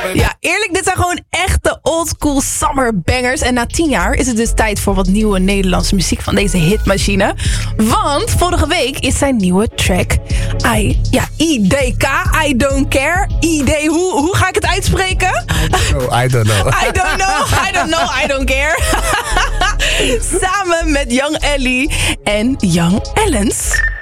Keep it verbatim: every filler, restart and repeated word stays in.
Ja, eerlijk, dit zijn gewoon echte oldschool summer bangers. En na tien jaar is het dus tijd voor wat nieuwe Nederlandse muziek van deze hitmachine. Want vorige week is zijn nieuwe track I, ja, I D K, I Don't Care. I D, hoe, hoe ga ik het uitspreken? Oh, I don't know. I don't know, I don't know, I don't care. Samen met Young Ellie en Young Ellens.